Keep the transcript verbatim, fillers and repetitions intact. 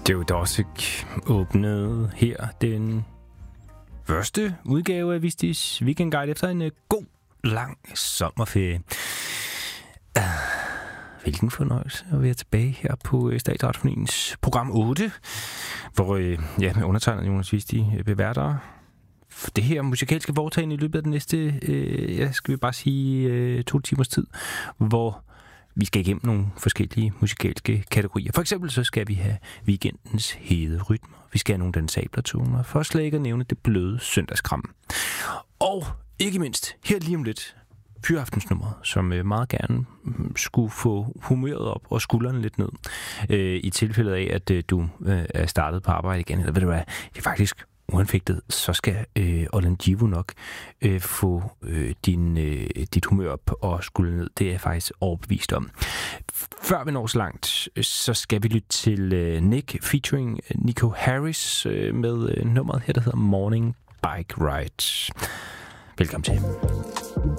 Joe Dossick åbnede her den første udgave af Vistis Weekend Guide efter en uh, god, lang sommerferie. Uh, hvilken fornøjelse at være tilbage her på uh, Statsradiofoniens program otte, hvor uh, ja, med undertegnet Jonas Visti uh, beværter det her musikalske foretagende i løbet af den næste, uh, ja, skal vi bare sige, uh, to timers tid, hvor vi skal igennem nogle forskellige musikalske kategorier. For eksempel så skal vi have weekendens hede rytmer. Vi skal have nogle dansablertoner, for slet ikke at nævne det bløde søndagskram. Og ikke mindst, her lige om lidt, fyraftensnummeret, som meget gerne skulle få humøret op og skuldrene lidt ned. Øh, I tilfældet af, at øh, du øh, er startet på arbejde igen. Eller ved du hvad, det er faktisk uanfægtet, så skal øh, Orlan Givo nok øh, få øh, din, øh, dit humør op og skuldrene ned. Det er jeg faktisk overbevist om. Før vi når så langt, så skal vi lytte til øh, Nick featuring Nico Harris øh, med øh, nummeret her, der hedder Morning Bike Ride. Velkommen til.